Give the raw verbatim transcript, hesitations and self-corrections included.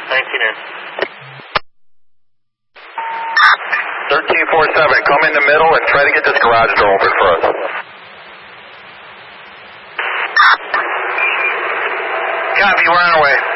nineteen in. thirteen four seven, come in the middle and try to get this garage door open for us. Copy, we're on our way.